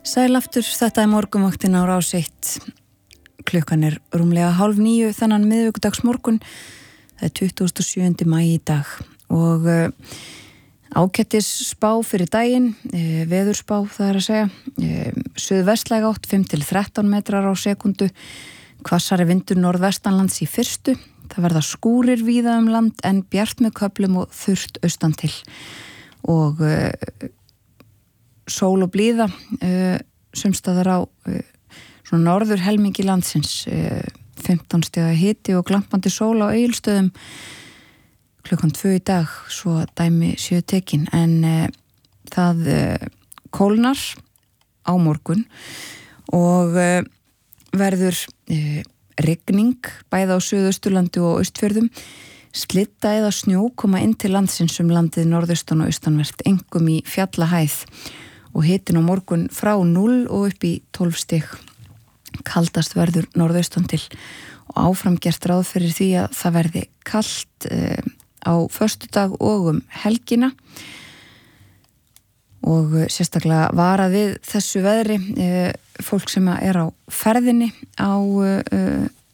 Sæl aftur, þetta morgunvaktin á Rás 1. Klukkan rúmlega 8:30 þennan miðvikudagsmorgun. Það 27. maí í dag og ágætis spá fyrir daginn, veðurspá það að segja. Suðvestlæg átt 5-13 metrar á sekundu, hvassari vindur norðvestanlands í fyrstu. Það verða skúrir víða land en bjart með köflum og þurrt austan til. Og sól og blíða sumstaðar á svona norður helmingi landsins, 15 stiga hiti og glampandi sól á Egilsstöðum klukkan 2 í dag, svo dæmi séu tekin, en það kólnar á morgun og verður rigning bæði á Suðausturlandi og Austfjörðum. Slitta eða snjó koma inn til landsins landið norðaustan og austanvert, einkum í fjallahæð, og hitin á morgun frá 0 og upp í 12 stig. Kaldast verður norðaustan til og áfram gert ráð fyrir því að það verði kalt á föstudag og helgina, og sérstaklega varað við þessu veðri fólk sem á ferðinni á